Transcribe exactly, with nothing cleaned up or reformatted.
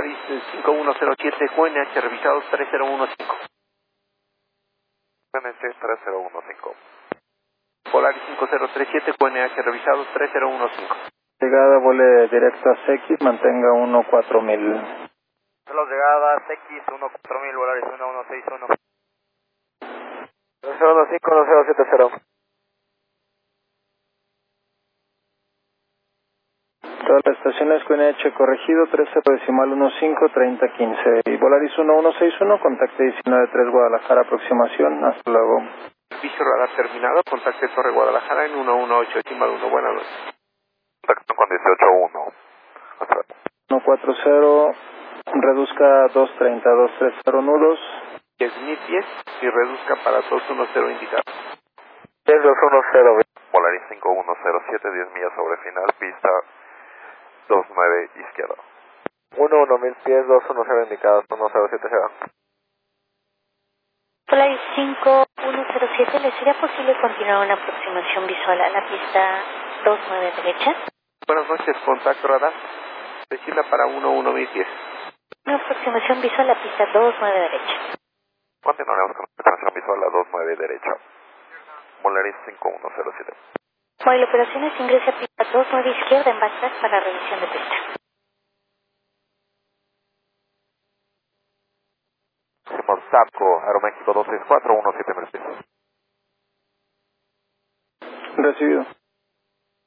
Polaris cinco uno cero siete, Q N H revisados tres cero uno cinco. Q N H tres cero uno cinco. Polaris cinco cero tres siete, Q N H revisados tres cero uno cinco. Llegada, vuele directo a C X, mantenga uno cuatro mil. Los llegadas X uno cuatro mil, Volaris uno uno seis uno. dos cero uno cinco, dos cero siete cero. Todas las estaciones Q N H corregido, tres cero decimal uno cinco, treinta quince. Y Volaris uno uno seis uno, contacte diecinueve tres Guadalajara, aproximación. Hasta luego. Servicio radar terminado, contacte Torre Guadalajara en uno uno ocho decimal uno. Buenas noches. Contacto con dieciocho uno. Hasta luego. uno cuatro cero, reduzca dos treinta, dos tres cero nudos. diez mil diez y reduzca para dos uno cero indicado. diez dos uno cero. Volaris cinco uno cero siete, diez millas sobre final, pista dos nueve izquierda. uno uno mil pies, dos uno cero indicados, uno cero siete cero. Polaris cinco uno cero siete, ¿le sería posible continuar una aproximación visual a la pista dos nueve derecha? Buenas noches, contacto radar. Decida para uno uno mil diez. Una aproximación visual a la pista dos nueve derecha. Continuaremos con la transmisión visual a dos nueve derecha. Volaris cinco uno cero siete. Móvil Operaciones, ingrese a pista dos nueve izquierda en backtrack para revisión de pista. Hacemos SAPCO, Aeroméxico dos seis cuatro uno siete mil pies. Recibido.